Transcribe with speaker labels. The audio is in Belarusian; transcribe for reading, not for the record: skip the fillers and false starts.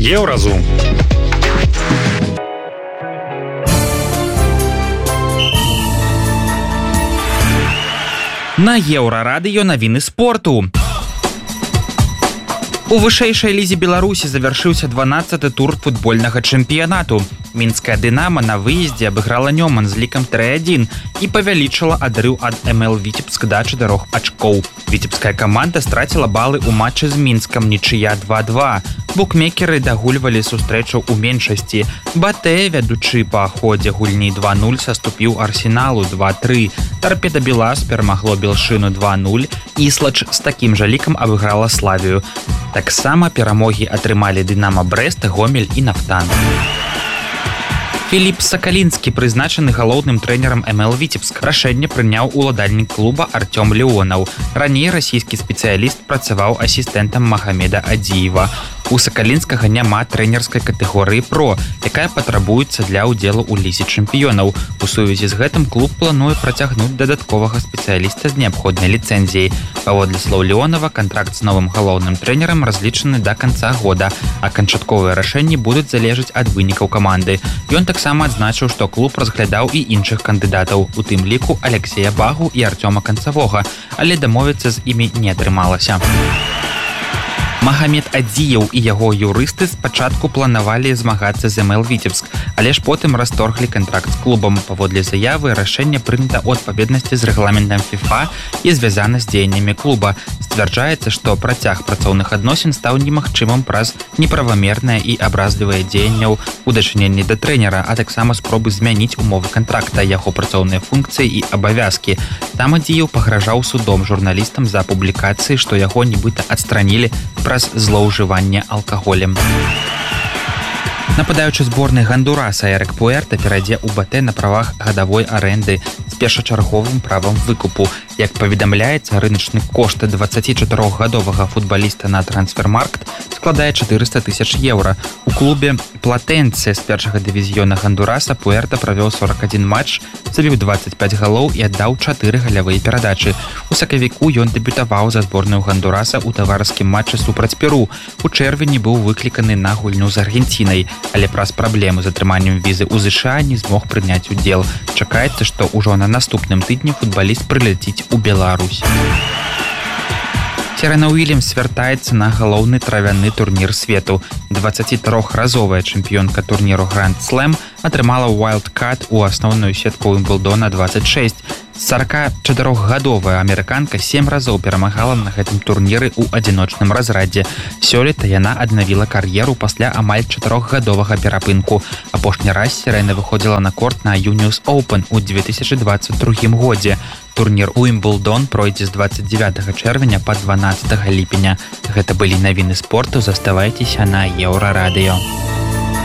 Speaker 1: Еўразум.
Speaker 2: На Еўрарадыё навіны спорту. У вышэйшай лізе Беларусі завяршыўся 12-ы тур футбольнага чэмпіянату. Мінская «Дынамо» на выездзе абыграла Нёман з лікам 3-1 і павялічыла адрыў ад МЛ Віцебск да 4 ачкоў. Віцебская каманда страціла балы ў матчы з Мінскам, нічыя 2-2. Букмекеры дагульвалі сустрэчу ў меншасці. Батэ, вядучы па ходзе гульні 2-0, саступіў Арсеналу 2-3. Торпеда Белас перамагло Белшыну 2-0. Іслач з такім жа лікам абыграла Славію. Таксама перамогі атрымалі Дынамо Брэст, Гомель і Нафтан. Філіп Сакалінскі прызначаны галоўным трэнерам МЛ Віцебск. Рашэнне прыняў уладальнік клуба Артём Леонаў. Раней расійскі спецыяліст працаваў асістэнтам Магамеда Адзіева. У Сакалінскага няма трэнерскай катэгорыі «Про», якая патрабуецца для ўдзелу ў лізе чэмпіёнаў. У сувязі з гэтым клуб плануе працягнуць дадатковага спецыяліста з неабходнай ліцэнзіяй. Паводле слоў Леонова, кантракт з новым галоўным трэнерам разлічаны да канца года, а канчатковыя рашэнні будуць залежаць ад вынікаў каманды. Ён таксама адзначыў, што клуб разглядаў і іншых кандыдатаў, у тым ліку Алексея Багу і Артёма Канцавога, але дамовіцца з імі не атрымалася. Магамед Адзіеў і яго юрысты спачатку планавалі змагацца з МЛ Віцебск, але ж потым расторглі кантракт з клубам. Паводле заявы, рашэнне прынята ў адпаведнасці з рэгламентам ФІФА і звязана з дзеяннямі клуба. Сцвярджаецца, што працяг працоўных адносін стаў немагчымым праз неправамернае і абразлівае дзеянняў у дачыненні да трэнера, а таксама спробы змяніць умовы кантракта, яго працоўныя функцыі і абавязкі. Там Адзіеў пагражаў судом журналістам за публікацыі, што яго нібыта адстранілі праз злоўжыванне алкаголем. Нападаючы зборнай Гондураса Эрык Пуэрта перайдзе ў Батэ на правах гадавой арэнды з першачарговым правам выкупу. Як паведамляецца, рыначны кошт 24-гадовага футбаліста на трансфермаркт складае 400 000 еўра. У клубе Платэнце з першага дывізіёна Гондураса Пуэрта правёў 41 матч, забіў 25 галоў і аддаў 4 галявыя перадачы. У сакавіку ён дэбютаваў за зборную Гондураса ў таварыскім матчы супраць Перу. У чэрвені быў выкліканы на гульню з Аргенцінай, але праз праблемы з атрыманнем візы ў ЗША не змог прыняць удзел. Чакаецца, што ўжо на наступным тыдні футбаліст прыляціць у Беларусь. Серена Уильямс вяртаецца на галоўны травяны турнір свету. 23-разовая чэмпіёнка турніру Grand Slam атрымала wildcard у асноўную сетку Уимблдона 26. 44-гадовая амерыканка 7 разоў перамагала на гэтым турніры ў адзіночным разрадзе. Сёлета яна аднавіла кар'еру пасля амаль 4-гадовага перапынку. Апошні раз Серена выходзіла на корт на Unius Open у 2022 годзе. Турнір Уимблдон пройдзе з 29 чэрвеня па 12 ліпеня. Гэта былі навіны спорту. Заставайцеся на Еўрарадыё.